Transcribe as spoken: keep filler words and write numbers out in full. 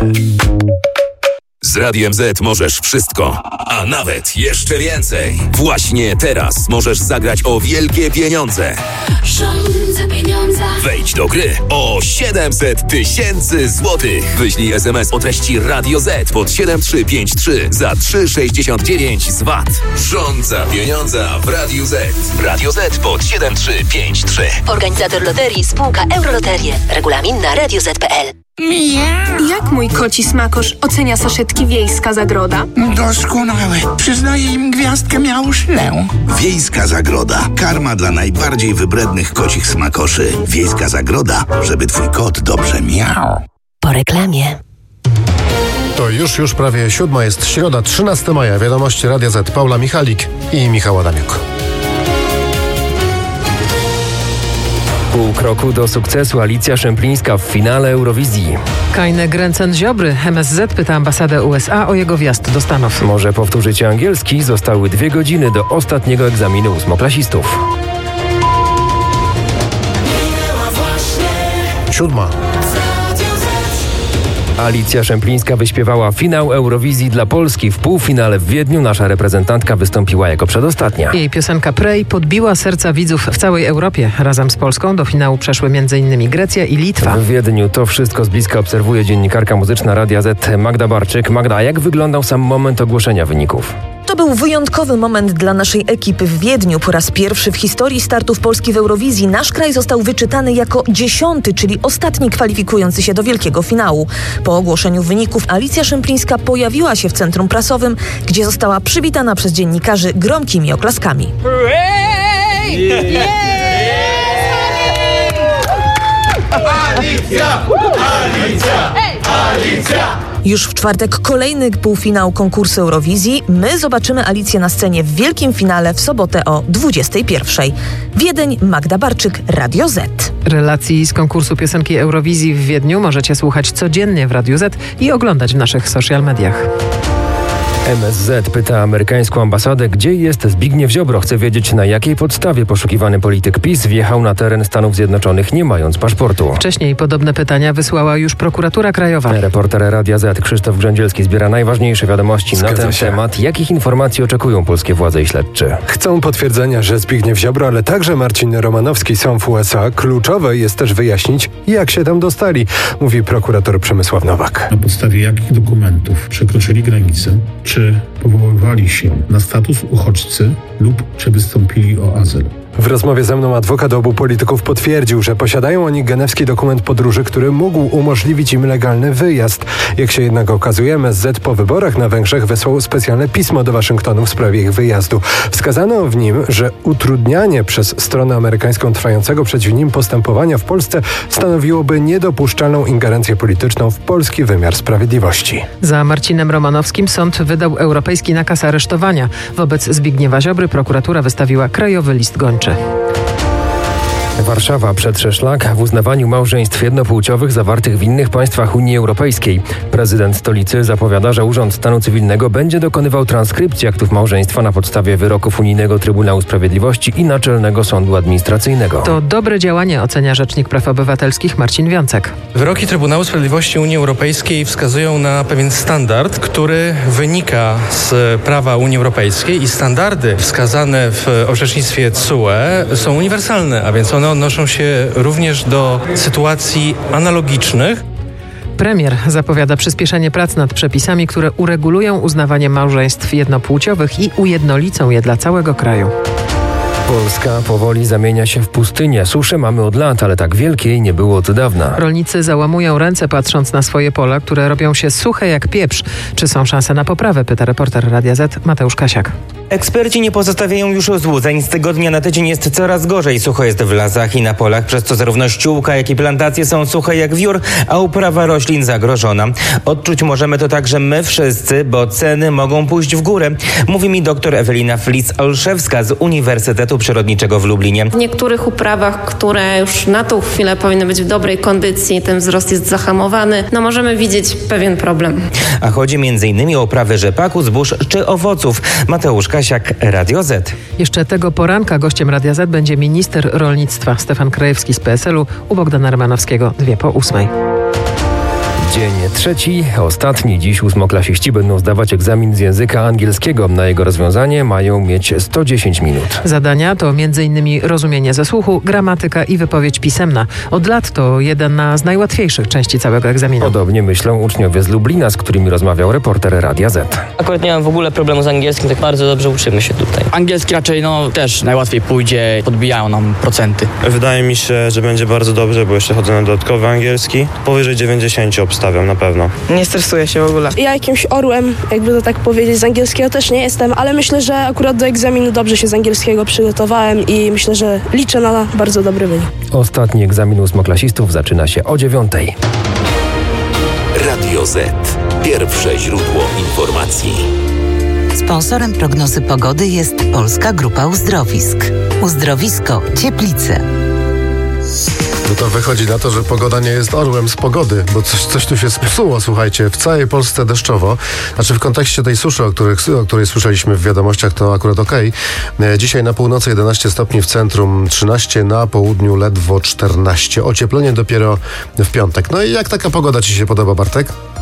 Z Radiem Z możesz wszystko, a nawet jeszcze więcej. Właśnie teraz możesz zagrać o wielkie pieniądze. Rządzę pieniądze. Wejdź do gry o siedemset tysięcy złotych. Wyślij es em es o treści Radio Z pod siedem trzy pięć trzy za trzy sześćdziesiąt dziewięć z V A T. Rządza pieniądza w Radiu Z. Radio Z pod siedem trzy pięć trzy. Organizator loterii spółka Euroloterie. Regulamin na radio zet kropka pe el. Jak mój koci smakosz ocenia saszetki Wiejska Zagroda? Doskonałe. Przyznaję im gwiazdkę miałuszlę. Wiejska Zagroda. Karma dla najbardziej wybrednych kocich smakoszy. Wiejska Zagroda, żeby twój kot dobrze miał. Po reklamie. To już, już prawie siódma, jest środa, trzynastego maja. Wiadomości Radia Z. Paula Michalik i Michał Adamiuk. Pół kroku do sukcesu Alicja Szemplińska w finale Eurowizji. Kajne Gręcen Ziobry. em es zet pyta ambasadę u es a o jego wjazd do Stanów. Może powtórzyć angielski. Zostały dwie godziny do ostatniego egzaminu ósmoklasistów. Siódma. Alicja Szemplińska wyśpiewała finał Eurowizji dla Polski. W półfinale w Wiedniu nasza reprezentantka wystąpiła jako przedostatnia. Jej piosenka Pray podbiła serca widzów w całej Europie. Razem z Polską do finału przeszły między innymi Grecja i Litwa. W Wiedniu to wszystko z bliska obserwuje dziennikarka muzyczna Radia Z Magda Barczyk. Magda, jak wyglądał sam moment ogłoszenia wyników? To był wyjątkowy moment dla naszej ekipy w Wiedniu. Po raz pierwszy w historii startów Polski w Eurowizji nasz kraj został wyczytany jako dziesiąty, czyli ostatni kwalifikujący się do wielkiego finału. Po ogłoszeniu wyników Alicja Szemplińska pojawiła się w centrum prasowym, gdzie została przywitana przez dziennikarzy gromkimi oklaskami. Alicja! Alicja! Alicja! Już w czwartek kolejny półfinał konkursu Eurowizji. My zobaczymy Alicję na scenie w wielkim finale w sobotę o dwudziestej pierwszej. Wiedeń, Magda Barczyk, Radio Z. Relacji z konkursu piosenki Eurowizji w Wiedniu możecie słuchać codziennie w Radiu Z i oglądać w naszych social mediach. em es zet pyta amerykańską ambasadę, gdzie jest Zbigniew Ziobro. Chce wiedzieć, na jakiej podstawie poszukiwany polityk PiS wjechał na teren Stanów Zjednoczonych, nie mając paszportu. Wcześniej podobne pytania wysłała już prokuratura krajowa. Reporter Radia Z Krzysztof Grzędzielski zbiera najważniejsze wiadomości Zgadza na ten się. temat. Jakich informacji oczekują polskie władze i śledczy? Chcą potwierdzenia, że Zbigniew Ziobro, ale także Marcin Romanowski są w u es a. Kluczowe jest też wyjaśnić, jak się tam dostali, mówi prokurator Przemysław Nowak. Na podstawie jakich dokumentów przekroczyli granicę? Czy powoływali się na status uchodźcy lub czy wystąpili o azyl? W rozmowie ze mną adwokat obu polityków potwierdził, że posiadają oni genewski dokument podróży, który mógł umożliwić im legalny wyjazd. Jak się jednak okazuje, em es zet po wyborach na Węgrzech wysłał specjalne pismo do Waszyngtonu w sprawie ich wyjazdu. Wskazano w nim, że utrudnianie przez stronę amerykańską trwającego przeciw nim postępowania w Polsce stanowiłoby niedopuszczalną ingerencję polityczną w polski wymiar sprawiedliwości. Za Marcinem Romanowskim sąd wydał europejski nakaz aresztowania. Wobec Zbigniewa Ziobry prokuratura wystawiła krajowy list gończy. Warszawa przetrze szlak w uznawaniu małżeństw jednopłciowych zawartych w innych państwach Unii Europejskiej. Prezydent stolicy zapowiada, że Urząd Stanu Cywilnego będzie dokonywał transkrypcji aktów małżeństwa na podstawie wyroków Unijnego Trybunału Sprawiedliwości i Naczelnego Sądu Administracyjnego. To dobre działanie, ocenia Rzecznik Praw Obywatelskich Marcin Wiącek. Wyroki Trybunału Sprawiedliwości Unii Europejskiej wskazują na pewien standard, który wynika z prawa Unii Europejskiej i standardy wskazane w orzecznictwie T S U E są uniwersalne, a więc one odnoszą się również do sytuacji analogicznych. Premier zapowiada przyspieszenie prac nad przepisami, które uregulują uznawanie małżeństw jednopłciowych i ujednolicą je dla całego kraju. Polska powoli zamienia się w pustynię. Suszę mamy od lat, ale tak wielkiej nie było od dawna. Rolnicy załamują ręce, patrząc na swoje pola, które robią się suche jak pieprz. Czy są szanse na poprawę? Pyta reporter Radia Z Mateusz Kasiak. Eksperci nie pozostawiają już złudzeń. Z tygodnia na tydzień jest coraz gorzej. Sucho jest w lasach i na polach, przez co zarówno ściółka, jak i plantacje są suche jak wiór, a uprawa roślin zagrożona. Odczuć możemy to także my wszyscy, bo ceny mogą pójść w górę. Mówi mi doktor Ewelina Flis-Olszewska z Uniwersytetu Przyrodniczego w Lublinie. W niektórych uprawach, które już na tą chwilę powinny być w dobrej kondycji, ten wzrost jest zahamowany, no możemy widzieć pewien problem. A chodzi między innymi o uprawy rzepaku, zbóż czy owoców. Mateusz Kasiak, Radio Z. Jeszcze tego poranka gościem Radia Z będzie minister rolnictwa Stefan Krajewski z P S L u u Bogdana Rymanowskiego, dwie po ósmej. Dzień trzeci, ostatni. Dziś ósmoklasiści będą zdawać egzamin z języka angielskiego. Na jego rozwiązanie mają mieć sto dziesięć minut. Zadania to m.in. rozumienie ze słuchu, gramatyka i wypowiedź pisemna. Od lat to jedna z najłatwiejszych części całego egzaminu. Podobnie myślą uczniowie z Lublina, z którymi rozmawiał reporter Radia Z. Akurat nie mam w ogóle problemu z angielskim, tak bardzo dobrze uczymy się tutaj. Angielski raczej no też najłatwiej pójdzie, podbijają nam procenty. Wydaje mi się, że będzie bardzo dobrze, bo jeszcze chodzę na dodatkowy angielski. Powyżej dziewięćdziesiąt obstawiam na pewno. Nie stresuję się w ogóle. Ja jakimś orłem, jakby to tak powiedzieć, z angielskiego też nie jestem, ale myślę, że akurat do egzaminu dobrze się z angielskiego przygotowałem i myślę, że liczę na bardzo dobry wynik. Ostatni egzamin ósmoklasistów zaczyna się o dziewiątej. Radio Z. Pierwsze źródło informacji. Sponsorem prognozy pogody jest Polska Grupa Uzdrowisk. Uzdrowisko Cieplice. No to wychodzi na to, że pogoda nie jest orłem z pogody, bo coś, coś tu się spsuło, słuchajcie, w całej Polsce deszczowo. Znaczy w kontekście tej suszy, o, których, o której słyszeliśmy w wiadomościach, to akurat okej. Okay. Dzisiaj na północy jedenaście stopni, w centrum trzynaście, na południu ledwo czternaście. Ocieplenie dopiero w piątek. No i jak taka pogoda Ci się podoba, Bartek?